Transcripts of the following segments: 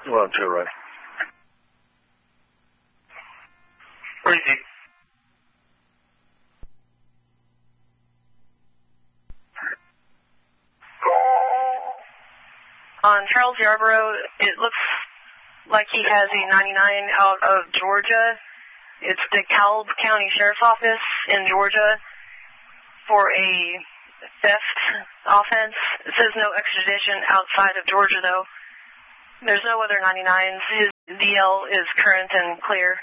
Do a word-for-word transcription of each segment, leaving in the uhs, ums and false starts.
One, two, right. Breezy. On Charles Yarborough, it looks like he has a ninety-nine out of Georgia. It's the DeKalb County Sheriff's Office in Georgia for a theft offense. It says no extradition outside of Georgia, though. There's no other ninety-nines. His D L is current and clear.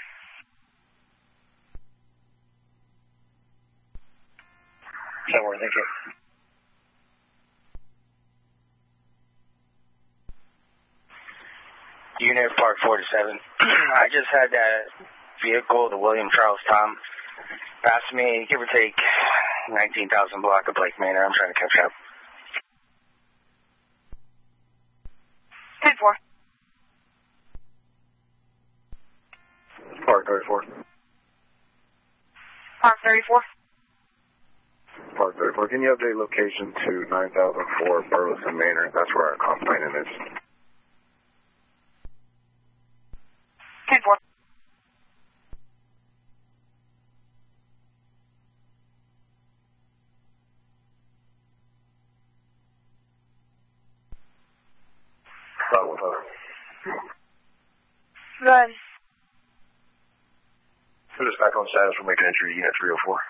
Don't worry, thank you. Unit Park forty-seven. I just had that vehicle, the William Charles Tom, pass me, give or take, nineteen thousand block of Blake Manor. I'm trying to catch up. ten four. Park thirty-four. Park thirty-four. Park thirty-four. Can you update location to nine thousand four Burleson Manor? That's where our complainant is. ten four. Start with her. Good. Put us back on status. We're making entry to unit three oh four.